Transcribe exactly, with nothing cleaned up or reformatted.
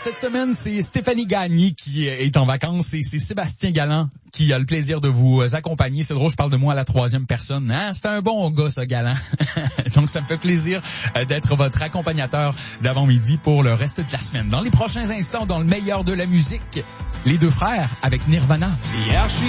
cette semaine, c'est Stéphanie Gagné qui est en vacances et c'est Sébastien Galland qui a le plaisir de vous accompagner. C'est drôle, je parle de moi à la troisième personne. Hein? C'est un bon gars, ce Galland. Donc, ça me fait plaisir d'être votre accompagnateur d'avant-midi pour le reste de la semaine. Dans les prochains instants, dans le meilleur de la musique, les deux frères avec Nirvana. Hier, je suis